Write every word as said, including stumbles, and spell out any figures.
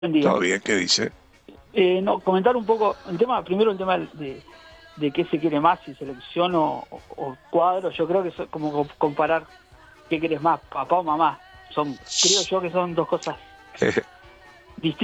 Buen día. Todo bien, ¿qué dice? Eh, no, comentar un poco, el tema, primero el tema de, de qué se quiere más, si selección o, o cuadro. Yo creo que es como comparar qué querés más, papá o mamá. Son, creo yo que son dos cosas